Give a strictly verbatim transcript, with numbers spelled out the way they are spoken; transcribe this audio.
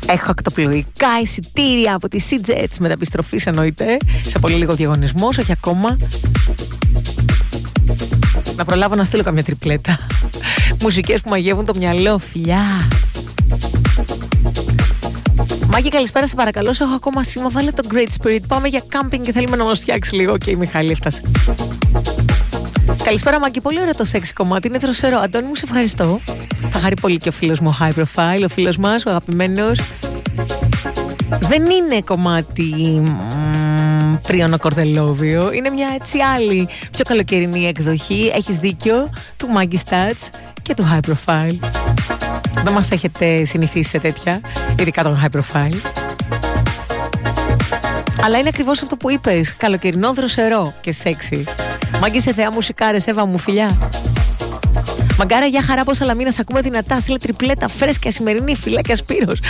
Έχω ακτοπλοϊκά εισιτήρια από τη Sea-Jets μεταπιστροφής εννοείται. Σε πολύ λίγο διαγωνισμός, όχι ακόμα. Να προλάβω να στείλω καμιά τριπλέτα. Μουσικές που μαγεύουν το μυαλό, φιλιά. Μάκη, καλησπέρα, σε παρακαλώ. Σε έχω ακόμα σήμα. Βάλε το Great Spirit. Πάμε για κάμπινγκ και θέλουμε να μας φτιάξει λίγο. Και okay, η Μιχάλη έφτασε. Καλησπέρα, Μάκη. Πολύ ωραίο το σεξι κομμάτι. Είναι δροσερό. Αντώνη μου, σε ευχαριστώ. Θα χαρεί πολύ και ο φίλος μου High Profile, ο φίλος μας, ο αγαπημένος. Δεν είναι κομμάτι μ, Πρίωνο Κορδελόβιο. Είναι μια έτσι άλλη, πιο καλοκαιρινή εκδοχή. Έχεις δίκιο, του Maggie Stats και του High Profile. Δεν μας έχετε συνηθίσει σε τέτοια, ειδικά τον High Profile. Αλλά είναι ακριβώς αυτό που είπες. Καλοκαιρινό, δροσερό και σεξι. Μάγκη, σε θεά μουσικάρες, Εύα μου, φιλιά. Μαγκάρα, για χαρά, πως Σαλαμίνα, ακούμε δυνατά. Στείλε τριπλέτα, φρέσκια σημερινή, φιλάκια Σπύρος.